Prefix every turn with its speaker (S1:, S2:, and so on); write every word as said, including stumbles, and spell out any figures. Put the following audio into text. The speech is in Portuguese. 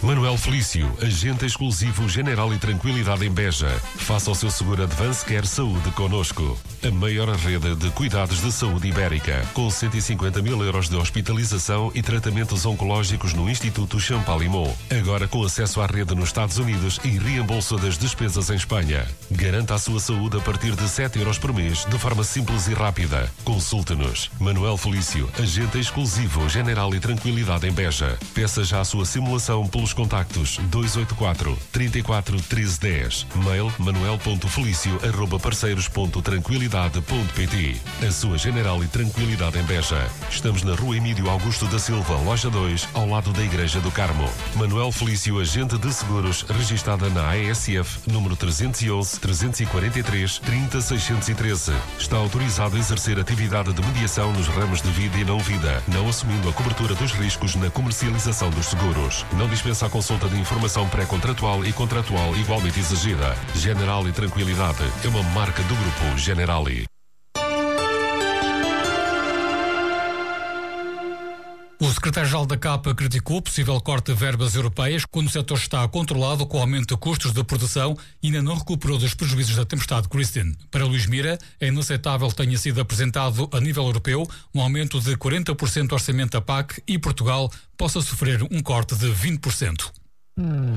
S1: Manuel Felício, agente exclusivo General e Tranquilidade em Beja. Faça o seu seguro Advance Care Saúde conosco. A maior rede de cuidados de saúde ibérica, com cento e cinquenta mil euros de hospitalização e tratamentos oncológicos no Instituto Champalimau. Agora com acesso à rede nos Estados Unidos e reembolso das despesas em Espanha. Garanta a sua saúde a partir de sete euros por mês, de forma simples e rápida. Consulte-nos. Manuel Felício, agente exclusivo General e Tranquilidade em Beja. Peça já a sua simulação pelos contactos dois oito quatro, três quatro um três um zero. Mail manuel ponto felício arroba parceiros ponto tranquilidade ponto pt. A sua General e Tranquilidade em Beja. Estamos na Rua Emílio Augusto da Silva, loja dois, ao lado da Igreja do Carmo. Manuel Felício, agente de seguros, registada na A S F, número trezentos e onze, trezentos e quarenta e três, trinta, seiscentos e treze. Está autorizado a exercer atividade de mediação nos ramos de vida e não vida, não assumindo a cobertura dos riscos na comercialização dos seguros. Não dispensa a consulta de informação pré-contratual e contratual igualmente exigida. General e Tranquilidade é uma marca do Grupo Generali.
S2: O secretário-geral da CAP criticou o possível corte de verbas europeias quando o setor está controlado com o aumento de custos de produção e ainda não recuperou dos prejuízos da tempestade Christine. Para Luís Mira, é inaceitável que tenha sido apresentado a nível europeu um aumento de quarenta por cento do orçamento da P A C e Portugal possa sofrer um corte de vinte por cento.